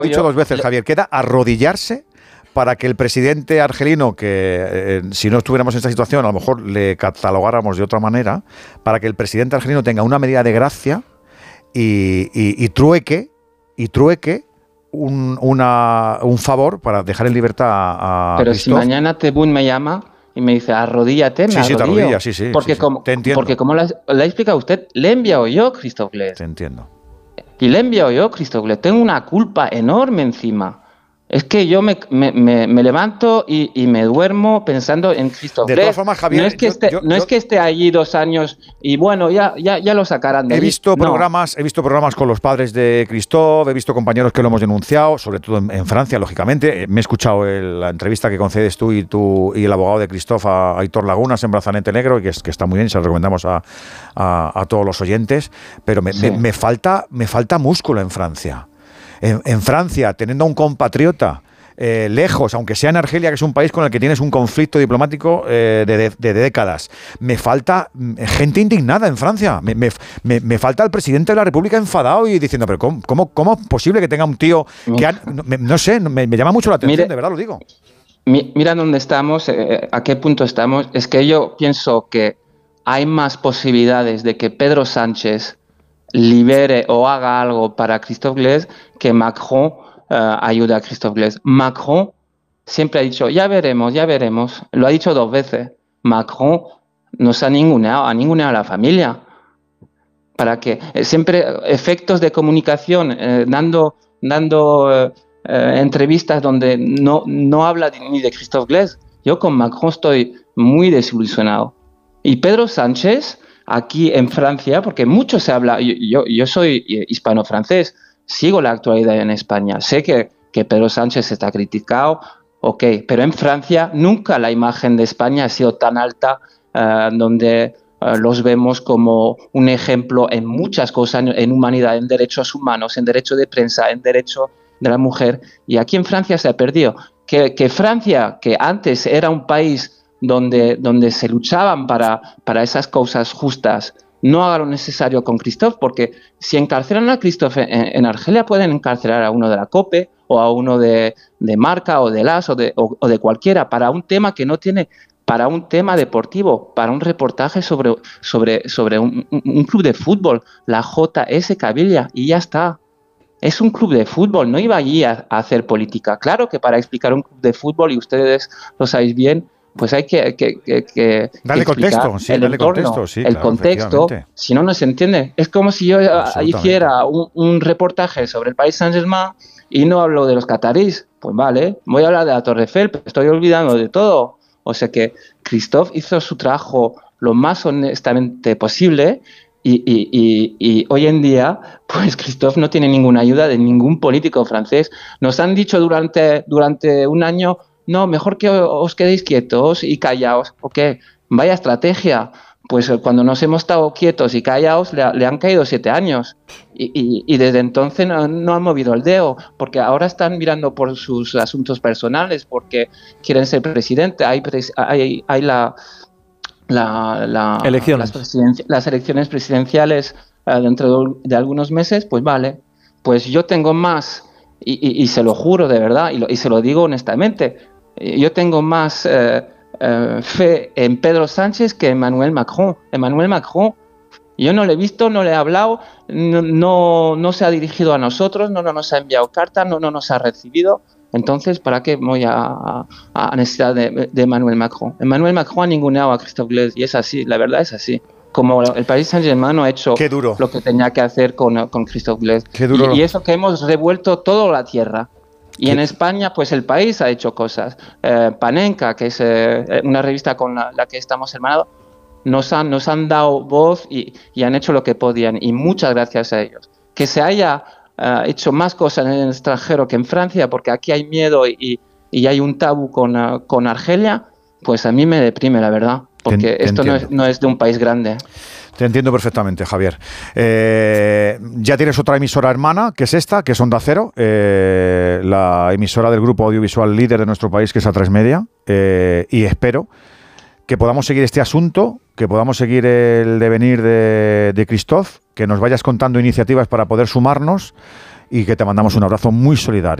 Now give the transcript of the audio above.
dicho dos veces, Javier, queda arrodillarse para que el presidente argelino, que si no estuviéramos en esta situación, a lo mejor le catalogáramos de otra manera, para que el presidente argelino tenga una medida de gracia y trueque un favor para dejar en libertad a Pero Christophe. Si mañana Tebboune me llama y me dice, arrodíllate, me arrodillo. Te arrodillas, sí. Porque, sí. Te entiendo. Porque como le ha explicado usted, le he enviado yo Christophe Glaise. Te entiendo. Y le he enviado yo Christophe Glaise. Tengo una culpa enorme encima. Es que yo me levanto y me duermo pensando en Christophe Glaise. De todas formas, Javier, no es que esté allí 2 años y bueno, ya lo sacarán de allí. He visto programas con los padres de Christophe, he visto compañeros que lo hemos denunciado, sobre todo en Francia, lógicamente. Me he escuchado la entrevista que concedes tú y el abogado de Christophe a Aitor Lagunas en Brazalete Negro, y que está muy bien y se lo recomendamos a todos los oyentes. Pero me falta músculo en Francia. En Francia, teniendo a un compatriota lejos, aunque sea en Argelia, que es un país con el que tienes un conflicto diplomático de décadas, me falta gente indignada en Francia. Me falta el presidente de la República enfadado y diciendo, pero ¿cómo es posible que tenga un tío que no sé, me llama mucho la atención, de verdad lo digo. Mira dónde estamos, a qué punto estamos. Es que yo pienso que hay más posibilidades de que Pedro Sánchez libere o haga algo para Christophe Glaise que Macron ayude a Christophe Glaise. Macron siempre ha dicho, ya veremos, lo ha dicho 2 veces. Macron nos ha ninguneado a la familia. ¿Para qué? Siempre efectos de comunicación, dando entrevistas donde no habla ni de Christophe Glaise. Yo con Macron estoy muy desilusionado. Y Pedro Sánchez, aquí en Francia, porque mucho se habla, yo soy hispano-francés, sigo la actualidad en España, sé que Pedro Sánchez está criticado, ok, pero en Francia nunca la imagen de España ha sido tan alta, donde los vemos como un ejemplo en muchas cosas, en humanidad, en derechos humanos, en derecho de prensa, en derecho de la mujer, y aquí en Francia se ha perdido. Que Francia, que antes era un país donde se luchaban para esas causas justas, no haga lo necesario con Christophe, porque si encarcelan a Christophe en Argelia, pueden encarcelar a uno de la COPE o a uno de Marca o de LAS o de cualquiera, para un tema que no tiene, para un tema deportivo, para un reportaje sobre un club de fútbol, la JS Cavilla, y ya está. Es un club de fútbol, no iba allí a hacer política. Claro que para explicar un club de fútbol, y ustedes lo sabéis bien, pues hay que darle contexto, sí, el entorno, el contexto, si no se entiende. Es como si yo hiciera un reportaje sobre el Paris Saint-Germain y no hablo de los catarís. Pues vale, voy a hablar de la Torre Eiffel, pero estoy olvidando de todo. O sea que Christophe hizo su trabajo lo más honestamente posible y hoy en día, pues Christophe no tiene ninguna ayuda de ningún político francés. Nos han dicho durante un año, no, mejor que os quedéis quietos y callaos. Ok, vaya estrategia. Pues cuando nos hemos estado quietos y callaos, le han caído 7 años. Y desde entonces no han movido el dedo, porque ahora están mirando por sus asuntos personales, porque quieren ser presidente. Hay las elecciones presidenciales dentro de algunos meses. Pues vale, pues yo tengo más, y se lo juro de verdad, y se lo digo honestamente, yo tengo más fe en Pedro Sánchez que Emmanuel Macron. Emmanuel Macron, yo no le he visto, no le he hablado, no se ha dirigido a nosotros, no nos ha enviado carta, no nos ha recibido. Entonces, ¿para qué voy a necesidad de Emmanuel Macron? Emmanuel Macron ha ninguneado a Christophe Glaise, y es así, la verdad es así. Como el Paris Saint-Germain no ha hecho lo que tenía que hacer con Christophe Glaise. Y eso que hemos revuelto toda la tierra. Y en España, pues el país ha hecho cosas. Panenka, que es una revista con la que estamos hermanados, nos han dado voz y han hecho lo que podían. Y muchas gracias a ellos. Que se haya hecho más cosas en el extranjero que en Francia, porque aquí hay miedo y hay un tabú con Argelia, pues a mí me deprime, la verdad. Porque esto no es de un país grande. Te entiendo perfectamente, Javier. Ya tienes otra emisora hermana, que es esta, que es Onda Cero, la emisora del grupo audiovisual líder de nuestro país, que es A3 Media, y espero que podamos seguir este asunto, que podamos seguir el devenir de Christophe, que nos vayas contando iniciativas para poder sumarnos y que te mandamos un abrazo muy solidario.